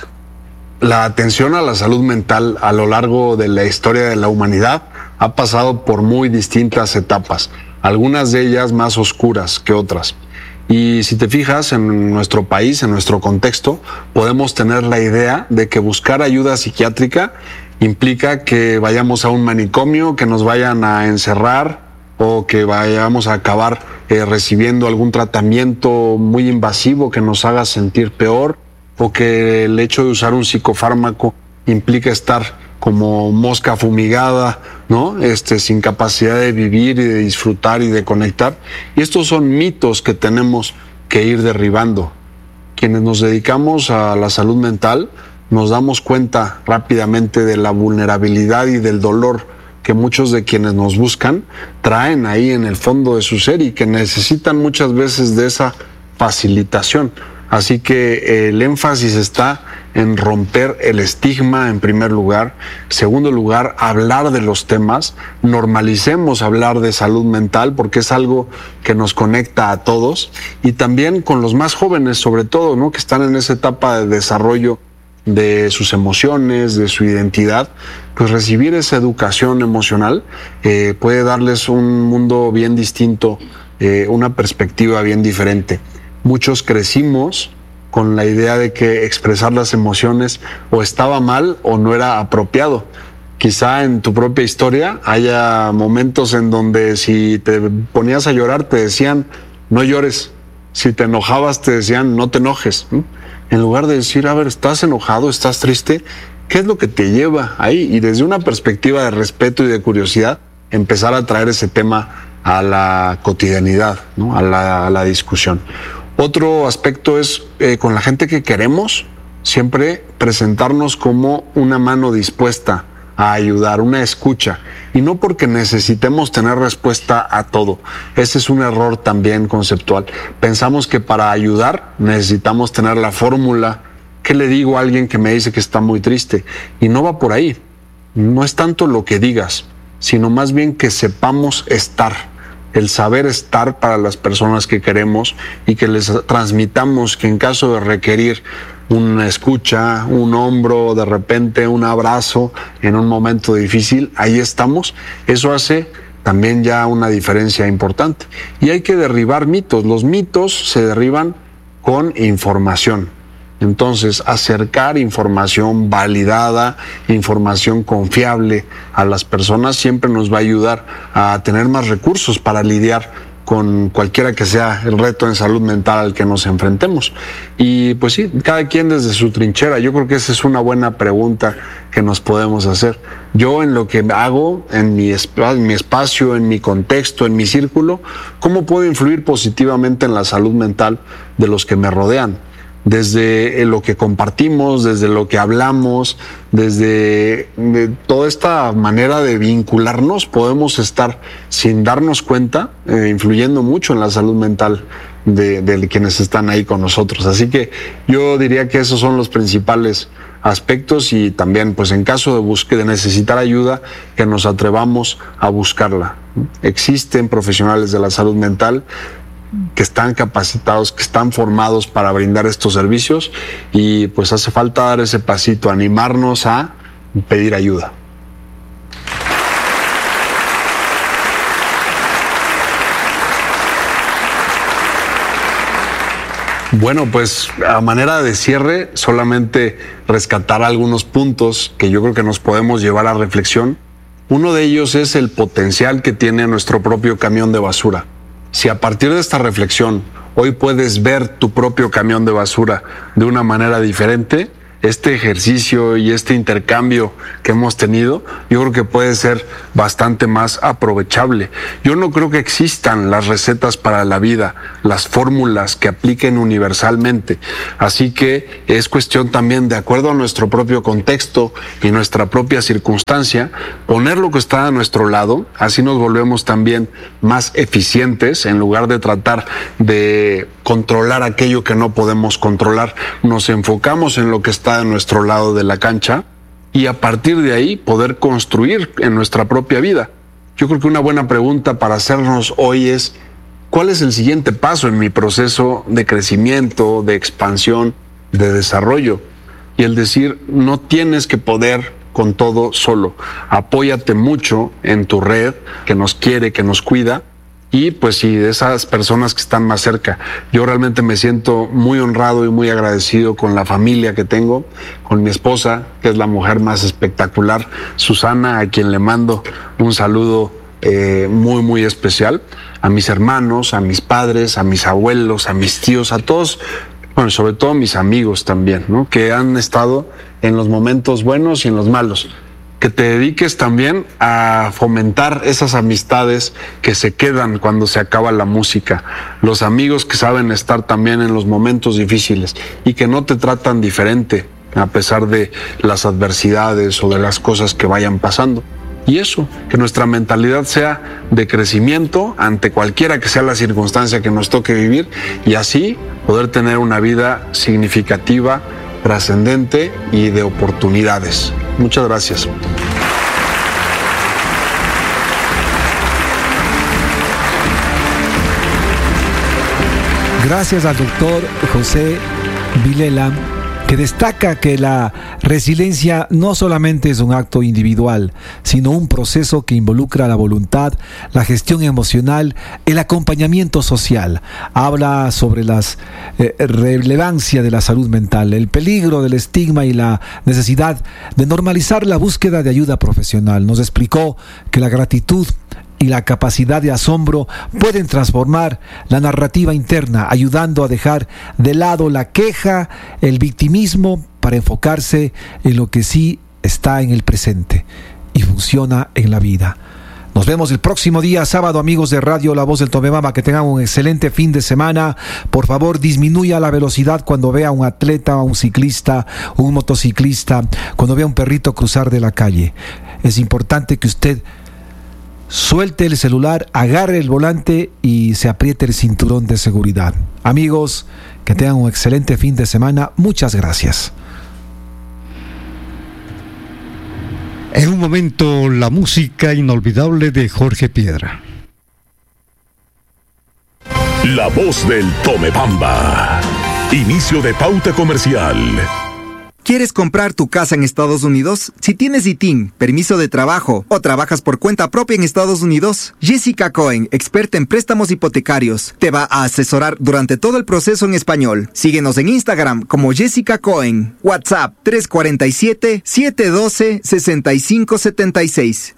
La atención a la salud mental a lo largo de la historia de la humanidad ha pasado por muy distintas etapas, algunas de ellas más oscuras que otras. Y si te fijas, en nuestro país, en nuestro contexto, podemos tener la idea de que buscar ayuda psiquiátrica implica que vayamos a un manicomio, que nos vayan a encerrar o que vayamos a acabar recibiendo algún tratamiento muy invasivo que nos haga sentir peor, o que el hecho de usar un psicofármaco implica estar como mosca fumigada, ¿no? Sin capacidad de vivir y de disfrutar y de conectar. Y estos son mitos que tenemos que ir derribando. Quienes nos dedicamos a la salud mental nos damos cuenta rápidamente de la vulnerabilidad y del dolor que muchos de quienes nos buscan traen ahí en el fondo de su ser y que necesitan muchas veces de esa facilitación. Así que el énfasis está en romper el estigma en primer lugar. Segundo lugar, hablar de los temas. Normalicemos hablar de salud mental porque es algo que nos conecta a todos y también con los más jóvenes sobre todo, ¿no? Que están en esa etapa de desarrollo de sus emociones, de su identidad. Pues recibir esa educación emocional puede darles un mundo bien distinto, una perspectiva bien diferente. Muchos crecimos con la idea de que expresar las emociones o estaba mal o no era apropiado. Quizá en tu propia historia haya momentos en donde si te ponías a llorar te decían no llores, si te enojabas te decían no te enojes, ¿no? En lugar de decir, a ver, ¿estás enojado? ¿Estás triste? ¿Qué es lo que te lleva ahí? Y desde una perspectiva de respeto y de curiosidad, empezar a traer ese tema a la cotidianidad, ¿no? a la discusión. Otro aspecto es con la gente que queremos, siempre presentarnos como una mano dispuesta a ayudar, una escucha, y no porque necesitemos tener respuesta a todo. Ese es un error también conceptual. Pensamos que para ayudar necesitamos tener la fórmula. ¿Qué le digo a alguien que me dice que está muy triste? Y no va por ahí. No es tanto lo que digas, sino más bien que sepamos estar. El saber estar para las personas que queremos y que les transmitamos que en caso de requerir una escucha, un hombro, de repente un abrazo en un momento difícil, ahí estamos. Eso hace también ya una diferencia importante. Y hay que derribar mitos. Los mitos se derriban con información. Entonces, acercar información validada, información confiable a las personas siempre nos va a ayudar a tener más recursos para lidiar con cualquiera que sea el reto en salud mental al que nos enfrentemos. Y pues sí, cada quien desde su trinchera. Yo creo que esa es una buena pregunta que nos podemos hacer. Yo en lo que hago, en mi espacio, en mi contexto, en mi círculo, ¿cómo puedo influir positivamente en la salud mental de los que me rodean? Desde lo que compartimos, desde lo que hablamos, desde toda esta manera de vincularnos, podemos estar sin darnos cuenta, influyendo mucho en la salud mental de quienes están ahí con nosotros. Así que yo diría que esos son los principales aspectos y también, pues en caso de necesitar ayuda, que nos atrevamos a buscarla. Existen profesionales de la salud mental que están capacitados, que están formados para brindar estos servicios y pues hace falta dar ese pasito, animarnos a pedir ayuda. Bueno, pues a manera de cierre, solamente rescatar algunos puntos que yo creo que nos podemos llevar a reflexión. Uno de ellos es el potencial que tiene nuestro propio camión de basura. Si a partir de esta reflexión hoy puedes ver tu propio camión de basura de una manera diferente, este ejercicio y este intercambio que hemos tenido, yo creo que puede ser bastante más aprovechable. Yo no creo que existan las recetas para la vida, las fórmulas que apliquen universalmente. Así que es cuestión también, de acuerdo a nuestro propio contexto y nuestra propia circunstancia, poner lo que está a nuestro lado. Así nos volvemos también más eficientes. En lugar de tratar de controlar aquello que no podemos controlar, nos enfocamos en lo que está a nuestro lado de la cancha y a partir de ahí poder construir en nuestra propia vida. Yo creo que una buena pregunta para hacernos hoy es: ¿cuál es el siguiente paso en mi proceso de crecimiento, de expansión, de desarrollo? Y el decir, no tienes que poder con todo solo. Apóyate mucho en tu red que nos quiere, que nos cuida. Y pues sí, de esas personas que están más cerca. Yo realmente me siento muy honrado y muy agradecido con la familia que tengo, con mi esposa, que es la mujer más espectacular, Susana, a quien le mando un saludo muy, muy especial, a mis hermanos, a mis padres, a mis abuelos, a mis tíos, a todos, bueno, sobre todo a mis amigos también, ¿no? Que han estado en los momentos buenos y en los malos. Que te dediques también a fomentar esas amistades que se quedan cuando se acaba la música, los amigos que saben estar también en los momentos difíciles y que no te tratan diferente a pesar de las adversidades o de las cosas que vayan pasando. Y eso, que nuestra mentalidad sea de crecimiento ante cualquiera que sea la circunstancia que nos toque vivir y así poder tener una vida significativa, trascendente y de oportunidades. Muchas gracias. Gracias al doctor José Vilela, que destaca que la resiliencia no solamente es un acto individual, sino un proceso que involucra la voluntad, la gestión emocional, el acompañamiento social. Habla sobre la relevancia de la salud mental, el peligro del estigma y la necesidad de normalizar la búsqueda de ayuda profesional. Nos explicó que la gratitud y la capacidad de asombro pueden transformar la narrativa interna, ayudando a dejar de lado la queja, el victimismo, para enfocarse en lo que sí está en el presente y funciona en la vida. Nos vemos el próximo día sábado, amigos de Radio La Voz del Tobemama. Que tengan un excelente fin de semana. Por favor, disminuya la velocidad cuando vea a un atleta, a un ciclista, un motociclista, cuando vea a un perrito cruzar de la calle. Es importante que usted suelte el celular, agarre el volante y se apriete el cinturón de seguridad. Amigos, que tengan un excelente fin de semana. Muchas gracias. En un momento, la música inolvidable de Jorge Piedra. La Voz del Tomebamba. Inicio de pauta comercial. ¿Quieres comprar tu casa en Estados Unidos? Si tienes ITIN, permiso de trabajo o trabajas por cuenta propia en Estados Unidos, Jessica Cohen, experta en préstamos hipotecarios, te va a asesorar durante todo el proceso en español. Síguenos en Instagram como Jessica Cohen. WhatsApp 347-712-6576.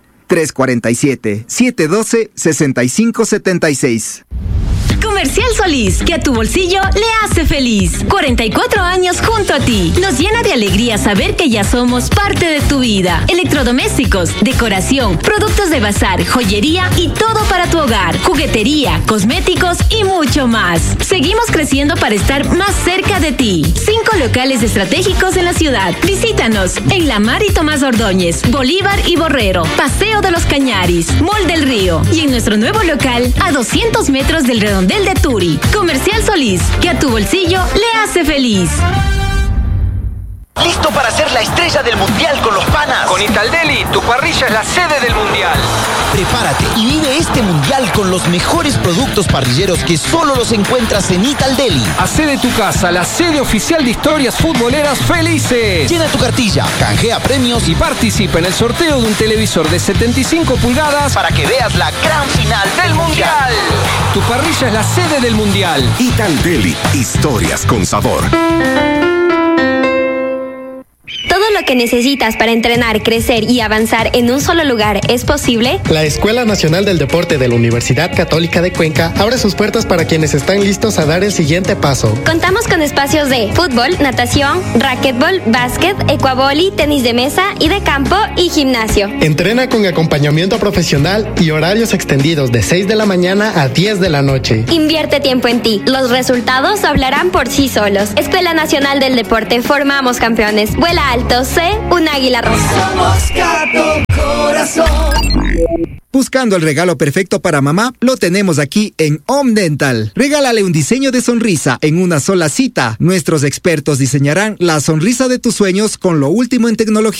347-712-6576. Comercial Solís, que a tu bolsillo le hace feliz. 44 años junto a ti. Nos llena de alegría saber que ya somos parte de tu vida. Electrodomésticos, decoración, productos de bazar, joyería y todo para tu hogar. Juguetería, cosméticos y mucho más. Seguimos creciendo para estar más cerca de ti. 5 locales estratégicos en la ciudad. Visítanos en La Mar y Tomás Ordóñez, Bolívar y Borrero, Paseo de los Cañaris, Mall del Río y en nuestro nuevo local a 200 metros del Redondel de Turi. Comercial Solís, que a tu bolsillo le hace feliz. ¿Listo para ser la estrella del mundial con los panas? Con Italdeli, tu parrilla es la sede del mundial. Prepárate y vive este mundial con los mejores productos parrilleros que solo los encuentras en Italdeli. Hacé de tu casa la sede oficial de historias futboleras felices. Llena tu cartilla, canjea premios y participa en el sorteo de un televisor de 75 pulgadas para que veas la gran final del mundial. Tu parrilla es la sede del mundial. Italdeli, historias con sabor. Todos lo que necesitas para entrenar, crecer y avanzar en un solo lugar es posible? La Escuela Nacional del Deporte de la Universidad Católica de Cuenca abre sus puertas para quienes están listos a dar el siguiente paso. Contamos con espacios de fútbol, natación, racquetbol, básquet, ecuavoli, tenis de mesa y de campo y gimnasio. Entrena con acompañamiento profesional y horarios extendidos de 6 de la mañana a 10 de la noche. Invierte tiempo en ti. Los resultados hablarán por sí solos. Escuela Nacional del Deporte. Formamos campeones. Vuela alto. Sé un águila rosa. Somos Cato Corazón. Buscando el regalo perfecto para mamá, lo tenemos aquí en Home Dental. Regálale un diseño de sonrisa en una sola cita. Nuestros expertos diseñarán la sonrisa de tus sueños con lo último en tecnología.